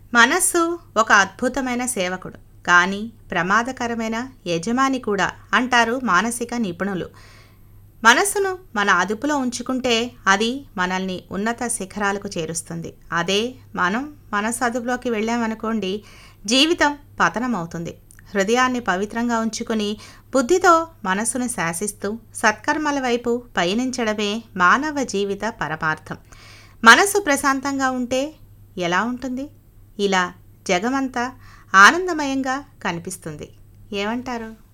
మనస్సు ఒక అద్భుతమైన సేవకుడు, కానీ ప్రమాదకరమైన యజమాని కూడా అంటారు మానసిక నిపుణులు. మనస్సును మన అదుపులో ఉంచుకుంటే అది మనల్ని ఉన్నత శిఖరాలకు చేరుస్తుంది. అదే మనం మనసు అదుపులోకి వెళ్ళామనుకోండి, జీవితం పతనమవుతుంది. హృదయాన్ని పవిత్రంగా ఉంచుకుని బుద్ధితో మనస్సును శాసిస్తూ సత్కర్మల వైపు పయనించడమే మానవ జీవిత పరమార్థం. మనసు ప్రశాంతంగా ఉంటే ఎలా ఉంటుంది? ఇలా జగమంతా ఆనందమయంగా కనిపిస్తుంది. ఏమంటారు?